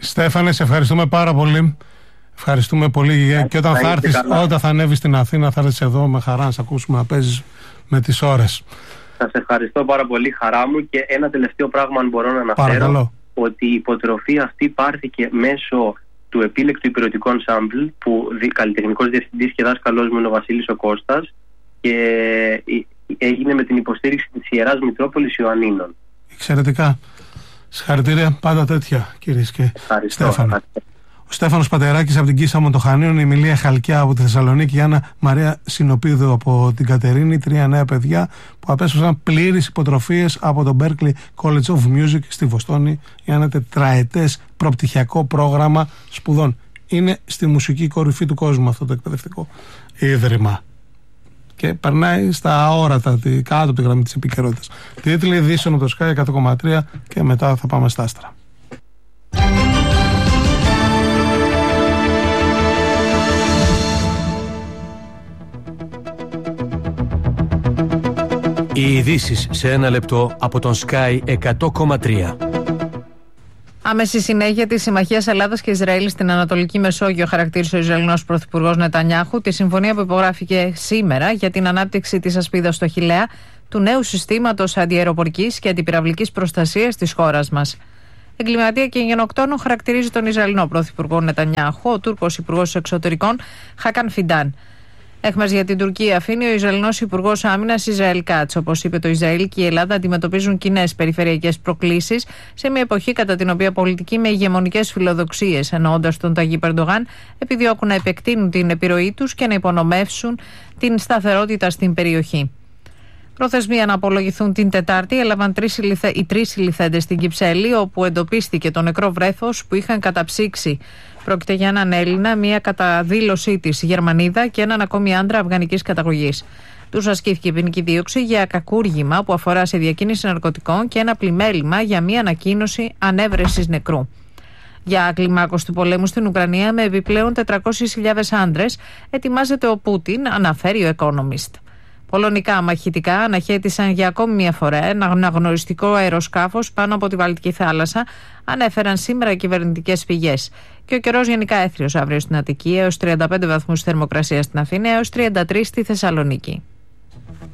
Στέφανε, σε ευχαριστούμε πάρα πολύ. Ευχαριστούμε πολύ και όταν θα ανέβεις στην Αθήνα θα έρθεις εδώ με χαρά να σε ακούσουμε να παίζεις με τις ώρες. Σας ευχαριστώ πάρα πολύ, χαρά μου. Και ένα τελευταίο πράγμα αν μπορώ να αναφέρω. Παρακαλώ. Ότι η υποτροφή αυτή πάρθηκε μέσω του επίλεκτου υπηρετικού ενσάμπλ που καλλιτεχνικός διευθυντής και δάσκαλός μου είναι ο Βασίλης ο Κώστας και έγινε με την υποστήριξη της Ιεράς Μητρόπολης Ιωαννίνων. Εξαιρετικά. Συγχαρητήρια, πάντα τέτοια, κυρίες και Στέφανε. Ο Στέφανος Πατεράκης από την Κίσσα Μοντοχανίων, η Εμιλία Χαλκιά από τη Θεσσαλονίκη, η Άννα Μαρία Συνοπίδου από την Κατερίνη, 3 νέα παιδιά που απέσπασαν πλήρεις υποτροφίες από το Berklee College of Music στη Βοστόνη για ένα τετραετές προπτυχιακό πρόγραμμα σπουδών. Είναι στη μουσική κορυφή του κόσμου αυτό το εκπαιδευτικό ίδρυμα. Και περνάει στα αόρατα, κάτω από τη γραμμή της επικαιρότητας. Τίτλοι ειδήσεων από το Sky 100,3 και μετά θα πάμε στα άστρα. Οι ειδήσεις σε ένα λεπτό από τον Sky 100,3. Άμεση συνέχεια της συμμαχίας Ελλάδας και Ισραήλ στην Ανατολική Μεσόγειο χαρακτήρισε ο Ισραηλινός Πρωθυπουργός Νετανιάχου τη συμφωνία που υπογράφηκε σήμερα για την ανάπτυξη της ασπίδας στο Χιλέα, του νέου συστήματος αντιαεροπορικής και αντιπυραυλικής προστασίας της χώρας μας. Εγκληματία και γενοκτόνο χαρακτηρίζει τον Ισραηλινό Πρωθυπουργό Νετανιάχου, ο Τούρκος Υπουργός Εξωτερικών Χάκαν Φιντάν. Έχμας για την Τουρκία αφήνει ο Ισραηλινός Υπουργός Άμυνας Ισραήλ Κάτς. Όπως είπε, το Ισραήλ και η Ελλάδα αντιμετωπίζουν κοινές περιφερειακές προκλήσεις σε μια εποχή κατά την οποία πολιτικοί με ηγεμονικές φιλοδοξίες, εννοώντας τον Ταγίπ Ερντογάν, επιδιώκουν να επεκτείνουν την επιρροή τους και να υπονομεύσουν την σταθερότητα στην περιοχή. Προθεσμία να απολογηθούν την Τετάρτη έλαβαν οι 3 συλληφθέντες στην Κυψέλη, όπου εντοπίστηκε το νεκρό βρέφος που είχαν καταψύξει. Πρόκειται για έναν Έλληνα, μία κατά δήλωσή της Γερμανίδα και έναν ακόμη άντρα αφγανικής καταγωγής. Τους ασκήθηκε ποινική δίωξη για κακούργημα που αφορά σε διακίνηση ναρκωτικών και ένα πλημέλημα για μία ανακοίνωση ανέβρεσης νεκρού. Για κλιμάκωση του πολέμου στην Ουκρανία με επιπλέον 400.000 άντρες ετοιμάζεται ο Πούτιν, αναφέρει ο Economist. Πολωνικά μαχητικά αναχέτησαν για ακόμη μια φορά ένα αναγνωριστικό αεροσκάφος πάνω από τη Βαλτική θάλασσα, ανέφεραν σήμερα οι κυβερνητικές πηγές. Και ο καιρός γενικά έθριος αύριο στην Αττική, έως 35 βαθμούς θερμοκρασία στην Αθήνα, έως 33 στη Θεσσαλονίκη.